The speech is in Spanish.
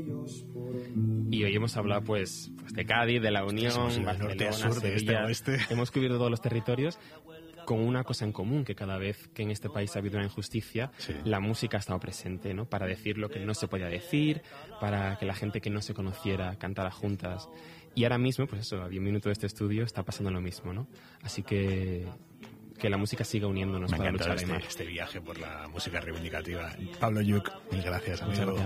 Y hoy hemos hablado pues de Cádiz, de La Unión, Barcelona, norte a sur, de este a oeste. Hemos cubierto todos los territorios con una cosa en común, que cada vez que en este país ha habido una injusticia, la música ha estado presente, ¿no? Para decir lo que no se podía decir, para que la gente que no se conociera cantara juntas. Y ahora mismo, pues eso, a 10 minutos de este estudio está pasando lo mismo, ¿no? Así que la música siga uniéndonos para luchar más. Este viaje por la música reivindicativa. Pablo Lluch, mil gracias, amigo.